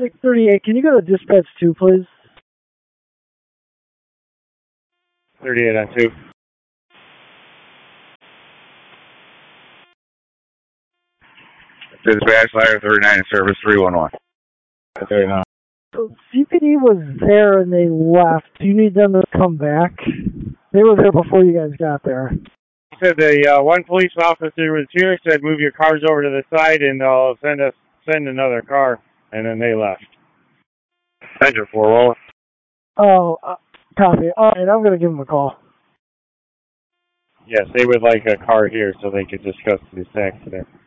638, can you go to dispatch 2, please? 38 on 2. Dispatch, Ladder 39 in service, 311. 39. So CPD was there and they left. Do you need them to come back? They were there before you guys got there. He said the one police officer was here, said move your cars over to the side and they'll send another car, and then they left. Engine 4, roll. Oh, copy. All right, I'm going to give them a call. Yes, they would like a car here so they could discuss this accident.